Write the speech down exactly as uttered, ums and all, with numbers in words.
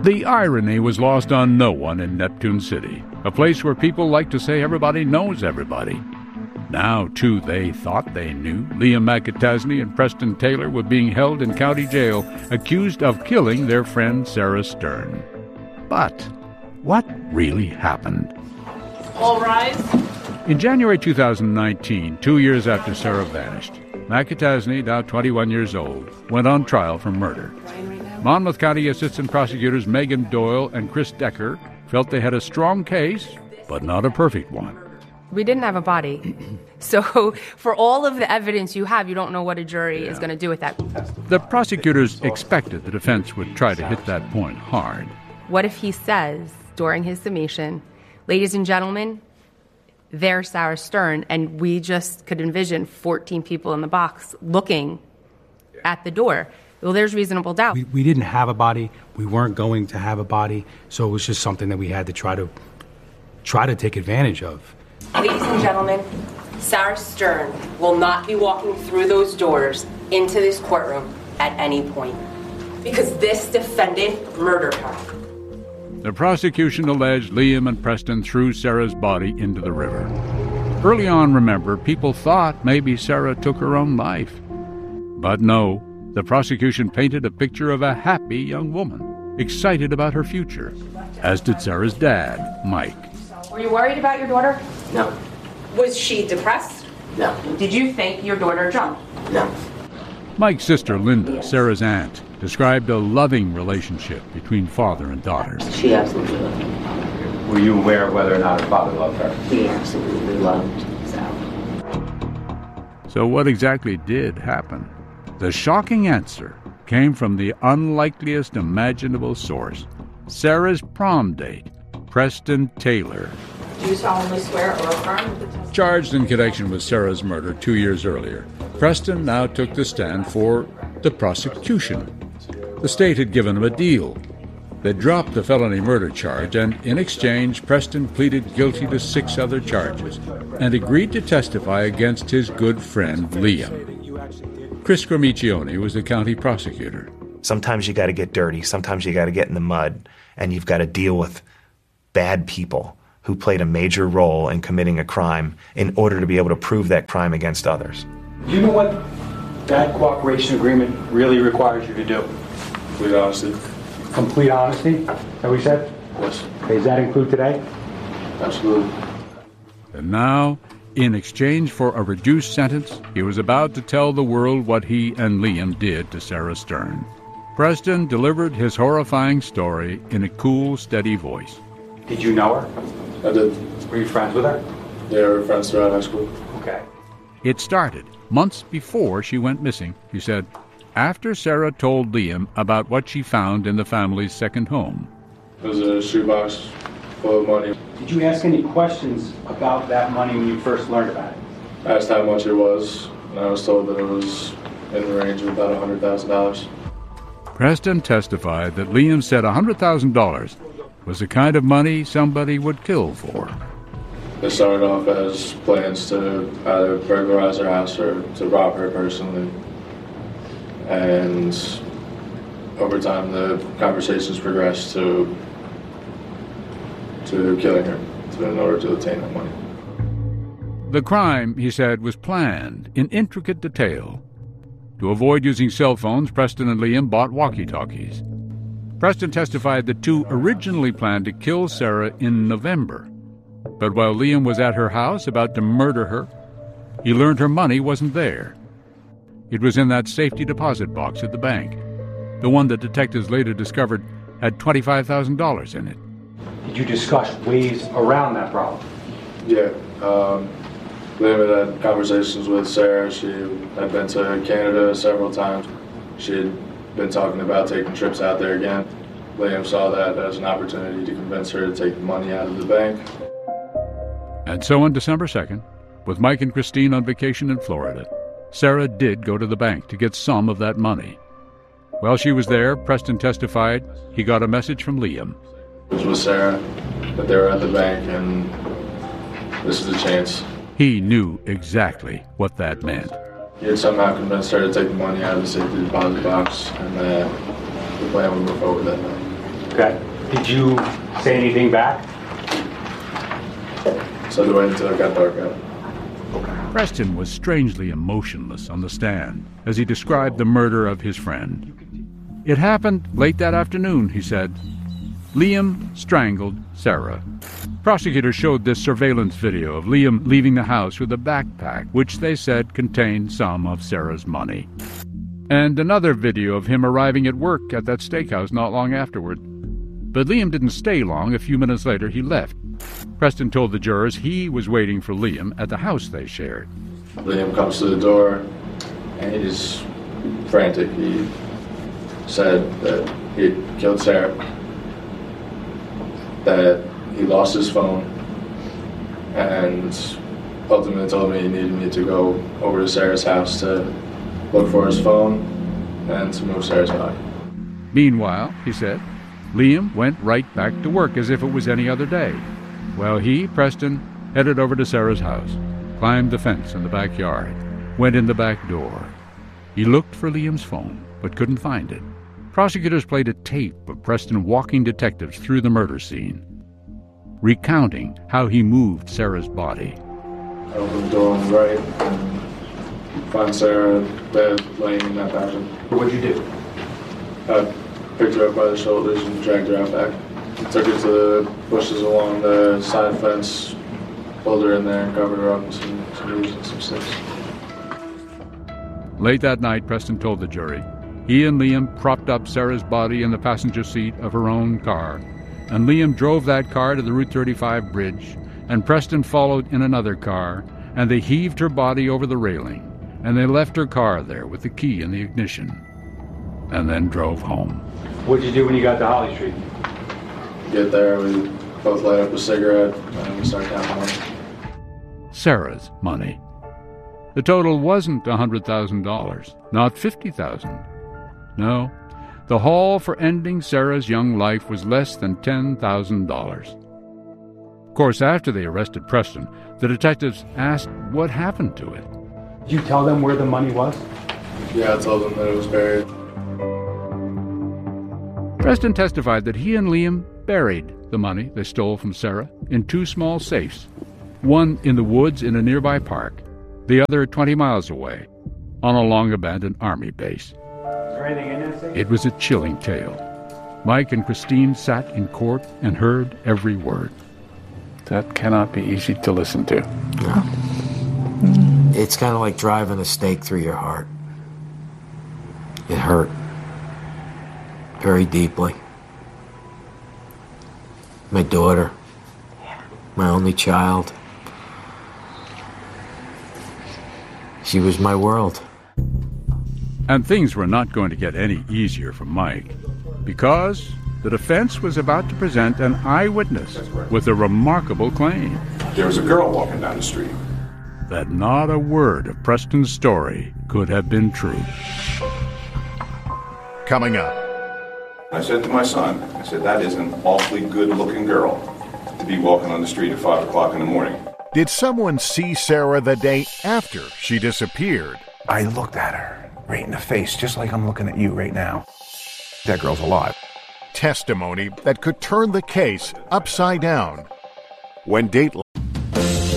The irony was lost on no one in Neptune City, a place where people like to say everybody knows everybody. Now, too, they thought they knew. Liam McAtasney and Preston Taylor were being held in county jail, accused of killing their friend Sarah Stern. But what really happened? All rise. In January two thousand nineteen, two years after Sarah vanished, McAtasney, now twenty-one years old, went on trial for murder. Monmouth County Assistant Prosecutors Megan Doyle and Chris Decker felt they had a strong case, but not a perfect one. We didn't have a body. So for all of the evidence you have, you don't know what a jury yeah. is going to do with that. The prosecutors expected the defense would try to hit that point hard. What if he says during his summation, ladies and gentlemen, there's Sarah Stern, and we just could envision fourteen people in the box looking at the door. Well, there's reasonable doubt. We, we didn't have a body. We weren't going to have a body. So it was just something that we had to try to try to take advantage of. Ladies and gentlemen, Sarah Stern will not be walking through those doors into this courtroom at any point because this defendant murdered her. The prosecution alleged Liam and Preston threw Sarah's body into the river. Early on, remember, people thought maybe Sarah took her own life. But no, the prosecution painted a picture of a happy young woman, excited about her future, as did Sarah's dad, Mike. Were you worried about your daughter? No. Was she depressed? No. Did you think your daughter jumped? No. Mike's sister, Linda, yes. Sarah's aunt, described a loving relationship between father and daughter. She absolutely loved her. Were you aware of whether or not her father loved her? He absolutely loved Sarah. So what exactly did happen? The shocking answer came from the unlikeliest imaginable source. Sarah's prom date, Preston Taylor. Do you solemnly swear or affirm the testimony? Charged in connection with Sarah's murder two years earlier, Preston now took the stand for the prosecution. The state had given him a deal. They dropped the felony murder charge, and in exchange, Preston pleaded guilty to six other charges and agreed to testify against his good friend, Liam. Chris Gramiccioni was the county prosecutor. Sometimes you got to get dirty. Sometimes you got to get in the mud, and you've got to deal with bad people who played a major role in committing a crime in order to be able to prove that crime against others. Do you know what that cooperation agreement really requires you to do? Complete honesty. Complete honesty? Is that what we said? Yes. Okay, does that include today? Absolutely. And now, in exchange for a reduced sentence, he was about to tell the world what he and Liam did to Sarah Stern. Preston delivered his horrifying story in a cool, steady voice. Did you know her? I did. Were you friends with her? Yeah, we were friends throughout high school. Okay. It started months before she went missing, he said, after Sarah told Liam about what she found in the family's second home. It was a shoebox full of money. Did you ask any questions about that money when you first learned about it? I asked how much it was, and I was told that it was in the range of about one hundred thousand dollars. Preston testified that Liam said one hundred thousand dollars was the kind of money somebody would kill for. It started off as plans to either burglarize her house or to rob her personally. And over time, the conversations progressed to to killing her to, in order to obtain that money. The crime, he said, was planned in intricate detail. To avoid using cell phones, Preston and Liam bought walkie-talkies. Preston testified the two originally planned to kill Sarah in November. But while Liam was at her house about to murder her, he learned her money wasn't there. It was in that safety deposit box at the bank, the one that detectives later discovered had twenty-five thousand dollars in it. Did you discuss ways around that problem? Yeah. Um, Liam had had conversations with Sarah. She had been to Canada several times. She had been talking about taking trips out there again. Liam saw that as an opportunity to convince her to take the money out of the bank. And so on December second, with Mike and Christine on vacation in Florida, Sarah did go to the bank to get some of that money. While she was there, Preston testified he got a message from Liam. It was with Sarah that they were at the bank, and this is the chance. He knew exactly what that meant. He had somehow convinced her to take the money out of the safety deposit box, and that the plan would move forward that night. Okay. Did you say anything back? So to wait until it got dark out. Preston was strangely emotionless on the stand as he described the murder of his friend. It happened late that afternoon, he said. Liam strangled Sarah. Prosecutors showed this surveillance video of Liam leaving the house with a backpack, which they said contained some of Sarah's money. And another video of him arriving at work at that steakhouse not long afterward. But Liam didn't stay long. A few minutes later, he left. Preston told the jurors he was waiting for Liam at the house they shared. Liam comes to the door, and he's frantic. He said that he had killed Sarah, that he lost his phone, and ultimately told me he needed me to go over to Sarah's house to look for his phone and to move Sarah's body. Meanwhile, he said, Liam went right back to work as if it was any other day, while he, Preston, headed over to Sarah's house, climbed the fence in the backyard, went in the back door. He looked for Liam's phone, but couldn't find it. Prosecutors played a tape of Preston walking detectives through the murder scene, recounting how he moved Sarah's body. I opened the door on the right and found Sarah dead, laying in that fashion. What'd you do? I picked her up by the shoulders and dragged her out back. Took her to the bushes along the side fence, pulled her in there and covered her up with some, some leaves and some sticks. Late that night, Preston told the jury, he and Liam propped up Sarah's body in the passenger seat of her own car, and Liam drove that car to the Route thirty-five bridge, and Preston followed in another car, and they heaved her body over the railing, and they left her car there with the key in the ignition, and then drove home. What'd you do when you got to Holly Street? Get there, we both light up a cigarette, and we start counting money. Sarah's money. The total wasn't one hundred thousand dollars, not fifty thousand dollars. No, the haul for ending Sarah's young life was less than ten thousand dollars. Of course, after they arrested Preston, the detectives asked what happened to it. Did you tell them where the money was? Yeah, I told them that it was buried. Preston testified that he and Liam buried the money they stole from Sarah in two small safes, one in the woods in a nearby park, the other twenty miles away, on a long-abandoned army base. Is there anything in that safe? It was a chilling tale. Mike and Christine sat in court and heard every word. That cannot be easy to listen to. No. It's kind of like driving a stake through your heart. It hurt. Very deeply. My daughter. My only child. She was my world. And things were not going to get any easier for Mike, because the defense was about to present an eyewitness with a remarkable claim. There was a girl walking down the street. That not a word of Preston's story could have been true. Coming up. I said to my son, I said, that is an awfully good-looking girl to be walking on the street at five o'clock in the morning. Did someone see Sarah the day after she disappeared? I looked at her right in the face, just like I'm looking at you right now. That girl's alive. Testimony that could turn the case upside down when Dateline